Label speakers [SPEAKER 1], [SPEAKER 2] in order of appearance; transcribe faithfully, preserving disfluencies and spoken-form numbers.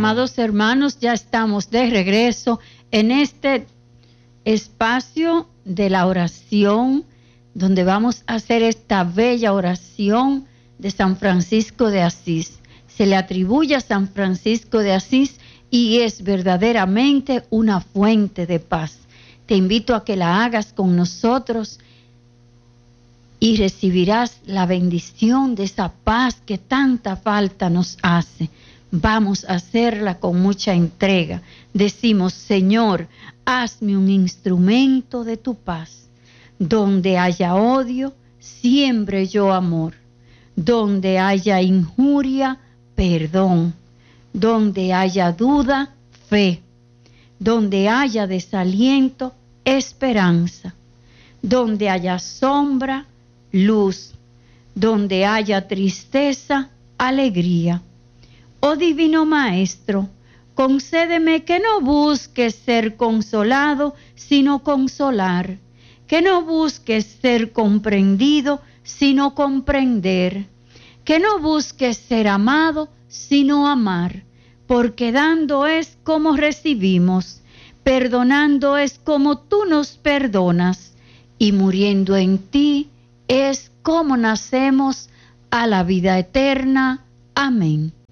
[SPEAKER 1] Amados hermanos, ya estamos de regreso en este espacio de la oración, donde vamos a hacer esta bella oración de San Francisco de Asís. Se le atribuye a San Francisco de Asís y es verdaderamente una fuente de paz. Te invito a que la hagas con nosotros y recibirás la bendición de esa paz que tanta falta nos hace. Vamos a hacerla con mucha entrega. Decimos: Señor, hazme un instrumento de tu paz. Donde haya odio, siembre yo amor. Donde haya injuria, perdón. Donde haya duda, fe. Donde haya desaliento, esperanza. Donde haya sombra, luz. Donde haya tristeza, alegría. Oh Divino Maestro, concédeme que no busque ser consolado, sino consolar, que no busque ser comprendido, sino comprender, que no busque ser amado, sino amar, porque dando es como recibimos, perdonando es como tú nos perdonas, y muriendo en ti es como nacemos a la vida eterna. Amén.